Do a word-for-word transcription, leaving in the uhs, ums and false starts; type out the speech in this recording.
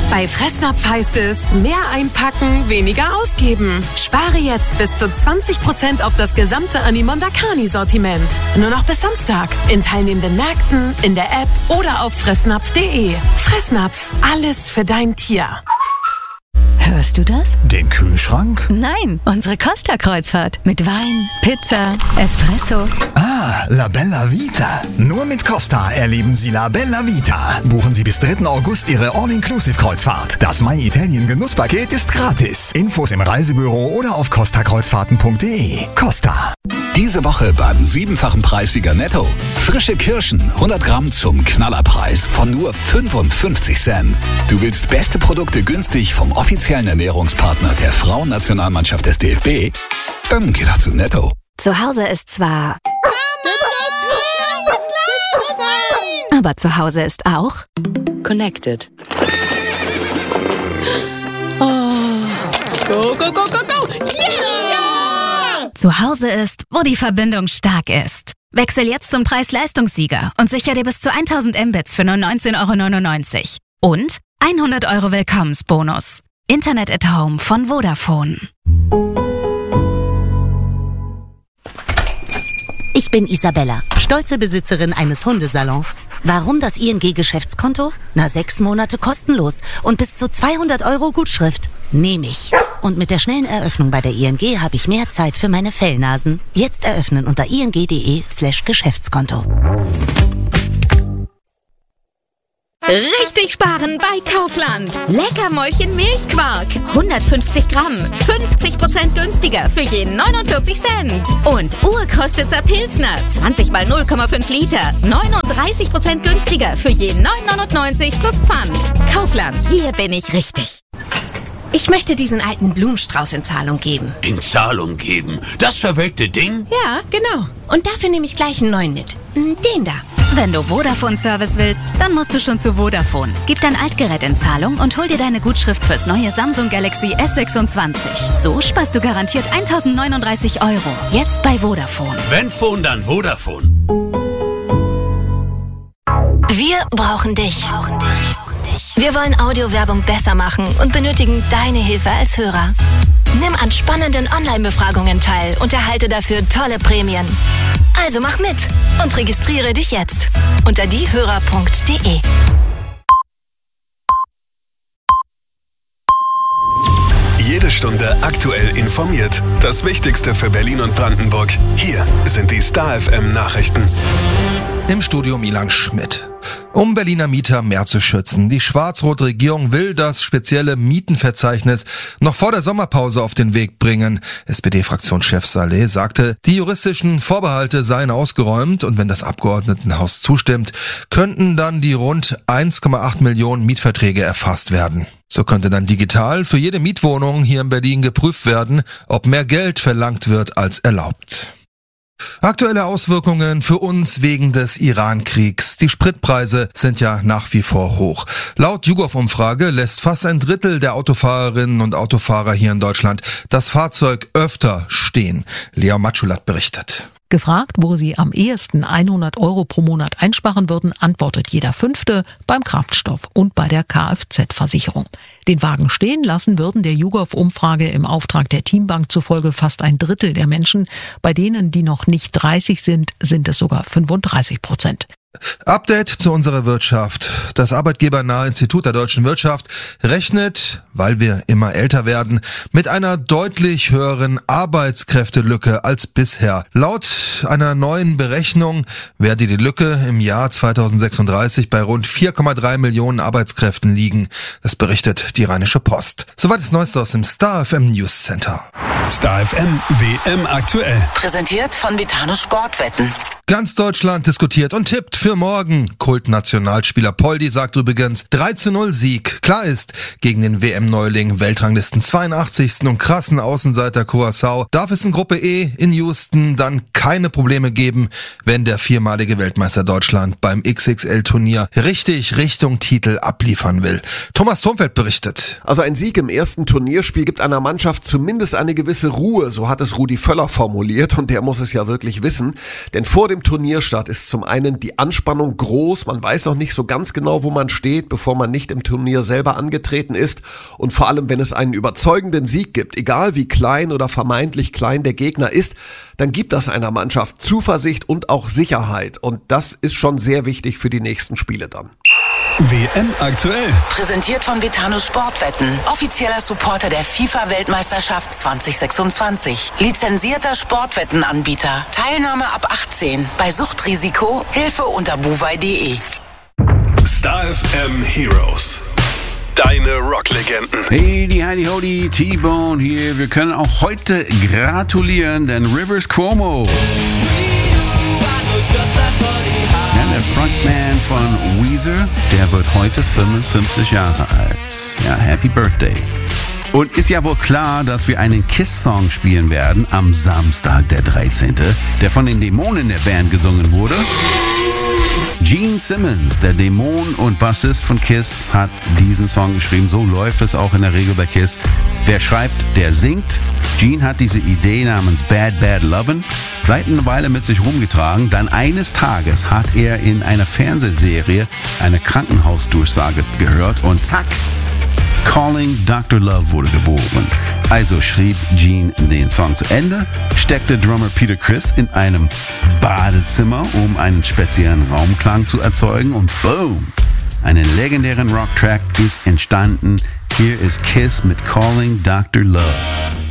Bei Fressnapf heißt es, mehr einpacken, weniger ausgeben. Spare jetzt bis zu zwanzig Prozent auf das gesamte Animonda Carni-Sortiment. Nur noch bis Samstag. In teilnehmenden Märkten, in der App oder auf fressnapf punkt de. Fressnapf, alles für dein Tier. Hörst du das? Den Kühlschrank? Nein, unsere Costa-Kreuzfahrt. Mit Wein, Pizza, Espresso. Ah, La Bella Vita. Nur mit Costa erleben Sie La Bella Vita. Buchen Sie bis dritten August Ihre All-Inclusive-Kreuzfahrt. Das My Italien Genusspaket ist gratis. Infos im Reisebüro oder auf costa kreuzfahrten punkt de. Costa. Diese Woche beim siebenfachen Preissieger Netto. Frische Kirschen, hundert Gramm zum Knallerpreis von nur fünfundfünfzig Cent. Du willst beste Produkte günstig vom offiziellen Ernährungspartner der Frauennationalmannschaft des D F B? Dann geh doch zu Netto. Zu Hause ist zwar... Aber zu Hause ist auch... Connected. Oh. Go, go, go, go, go! Yeah! Zu Hause ist, wo die Verbindung stark ist. Wechsel jetzt zum Preis-Leistungssieger und sicher dir bis zu tausend Mbits für nur neunzehn Euro neunundneunzig. Und hundert Euro Willkommensbonus. Internet at Home von Vodafone. Ich bin Isabella, stolze Besitzerin eines Hundesalons. Warum das I N G-Geschäftskonto? Na, sechs Monate kostenlos und bis zu zweihundert Euro Gutschrift. Nehme ich. Und mit der schnellen Eröffnung bei der I N G habe ich mehr Zeit für meine Fellnasen. Jetzt eröffnen unter ing.de slash Geschäftskonto. Richtig sparen bei Kaufland. Leckermäulchen Milchquark. hundertfünfzig Gramm. fünfzig Prozent günstiger für jeden neunundvierzig Cent. Und Urkostitzer Pilsner. zwanzig mal null Komma fünf Liter. neununddreißig Prozent günstiger für jeden neun neunundneunzig plus Pfand. Kaufland. Hier bin ich richtig. Ich möchte diesen alten Blumenstrauß in Zahlung geben. In Zahlung geben? Das verwelkte Ding? Ja, genau. Und dafür nehme ich gleich einen neuen mit. Den da. Wenn du Vodafone-Service willst, dann musst du schon zu Vodafone. Gib dein Altgerät in Zahlung und hol dir deine Gutschrift fürs neue Samsung Galaxy S sechsundzwanzig. So sparst du garantiert tausendneununddreißig Euro. Jetzt bei Vodafone. Wenn Phone, dann Vodafone. Wir brauchen dich. Wir wollen Audiowerbung besser machen und benötigen deine Hilfe als Hörer. Nimm an spannenden Online-Befragungen teil und erhalte dafür tolle Prämien. Also mach mit und registriere dich jetzt unter diehörer punkt de. Jede Stunde aktuell informiert. Das Wichtigste für Berlin und Brandenburg. Hier sind die Star F M Nachrichten. Im Studio Milan Schmidt. Um Berliner Mieter mehr zu schützen. Die schwarz-rote Regierung will das spezielle Mietenverzeichnis noch vor der Sommerpause auf den Weg bringen. S P D-Fraktionschef Saleh sagte, die juristischen Vorbehalte seien ausgeräumt und wenn das Abgeordnetenhaus zustimmt, könnten dann die rund eins Komma acht Millionen Mietverträge erfasst werden. So könnte dann digital für jede Mietwohnung hier in Berlin geprüft werden, ob mehr Geld verlangt wird als erlaubt. Aktuelle Auswirkungen für uns wegen des Iran-Kriegs. Die Spritpreise sind ja nach wie vor hoch. Laut YouGov-Umfrage lässt fast ein Drittel der Autofahrerinnen und Autofahrer hier in Deutschland das Fahrzeug öfter stehen. Lea Matschulat berichtet. Gefragt, wo sie am ehesten hundert Euro pro Monat einsparen würden, antwortet jeder Fünfte beim Kraftstoff und bei der Kfz-Versicherung. Den Wagen stehen lassen würden der YouGov-Umfrage im Auftrag der Teambank zufolge fast ein Drittel der Menschen. Bei denen, die noch nicht dreißig sind, sind es sogar fünfunddreißig Prozent. Update zu unserer Wirtschaft. Das arbeitgebernahe Institut der deutschen Wirtschaft rechnet, weil wir immer älter werden, mit einer deutlich höheren Arbeitskräftelücke als bisher. Laut einer neuen Berechnung werde die Lücke im Jahr zweitausendsechsunddreißig bei rund vier Komma drei Millionen Arbeitskräften liegen. Das berichtet die Rheinische Post. Soweit das Neueste aus dem Star F M News Center. Star F M W M aktuell. Präsentiert von Vitano Sportwetten. Ganz Deutschland diskutiert und tippt für morgen. Kultnationalspieler Poldi sagt übrigens drei zu null Sieg. Klar ist, gegen den W M-Neuling, Weltranglisten zweiundachtzigsten und krassen Außenseiter Curaçao darf es in Gruppe E in Houston dann keine Probleme geben, wenn der viermalige Weltmeister Deutschland beim X X L-Turnier richtig Richtung Titel abliefern will. Thomas Thomfeld berichtet. Also ein Sieg im ersten Turnierspiel gibt einer Mannschaft zumindest eine gewisse gewisse Ruhe, so hat es Rudi Völler formuliert und der muss es ja wirklich wissen, denn vor dem Turnierstart ist zum einen die Anspannung groß, man weiß noch nicht so ganz genau, wo man steht, bevor man nicht im Turnier selber angetreten ist und vor allem, wenn es einen überzeugenden Sieg gibt, egal wie klein oder vermeintlich klein der Gegner ist, dann gibt das einer Mannschaft Zuversicht und auch Sicherheit und das ist schon sehr wichtig für die nächsten Spiele dann. W M aktuell. Präsentiert von Betano Sportwetten. Offizieller Supporter der FIFA-Weltmeisterschaft zwanzig sechsundzwanzig. Lizenzierter Sportwettenanbieter. Teilnahme ab achtzehn. Bei Suchtrisiko Hilfe unter buwei punkt de. Star F M Heroes. Deine Rocklegenden. Hey, die Heidi Hodi, T-Bone hier. Wir können auch heute gratulieren, denn Rivers Cuomo, ja, der Frontman von Weezer, der wird heute fünfundfünfzig Jahre alt. Ja, Happy Birthday. Und ist ja wohl klar, dass wir einen Kiss-Song spielen werden am Samstag, der dreizehnte, der von den Dämonen der Band gesungen wurde. Gene Simmons, der Dämon und Bassist von Kiss, hat diesen Song geschrieben. So läuft es auch in der Regel bei Kiss. Wer schreibt, der singt. Gene hat diese Idee namens Bad Bad Lovin' seit einer Weile mit sich rumgetragen. Dann eines Tages hat er in einer Fernsehserie eine Krankenhausdurchsage gehört und zack, Calling Doktor Love wurde geboren. Also schrieb Gene den Song zu Ende, steckte Drummer Peter Criss in einem Badezimmer, um einen speziellen Raumklang zu erzeugen und boom! Einen legendären Rocktrack ist entstanden. Hier ist Kiss mit Calling Doktor Love.